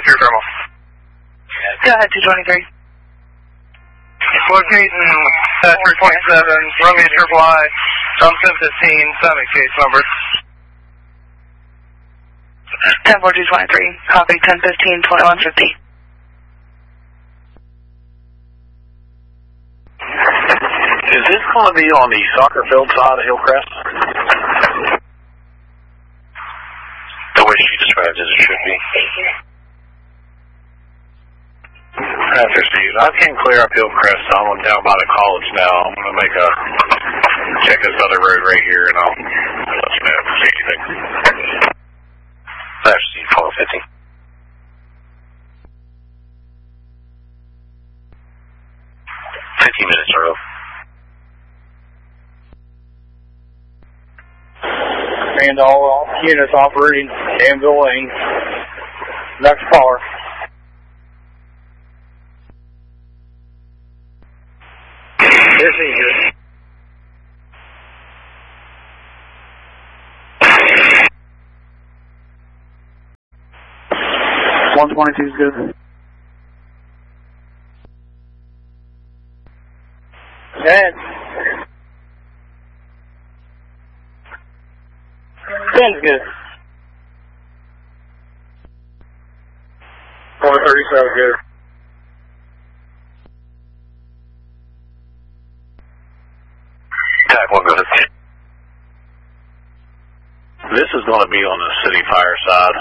223 thermal. Go ahead, 223. Locating 327, Romeo Triple I, Tom 1015, 7 case number. 10-4-223, copy 10-15-2150. Is this going to be on the soccer field side of Hillcrest? The way she describes it, it should be. After Steve, I can clear up Hillcrest. I'm down by the college now. I'm going to check this other road right here, and I'll let you know if I see anything. After Steve, 1250. Minutes are up. And all units operating Danville Lane. Next caller. This is good. 122 is good. Ed. 10's good. 437 good. Attack 1 good. This is going to be on the city fire side.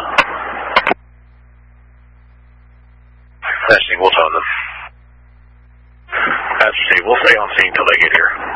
Actually, we'll tell them. That's Steve. We'll stay on scene till they get here.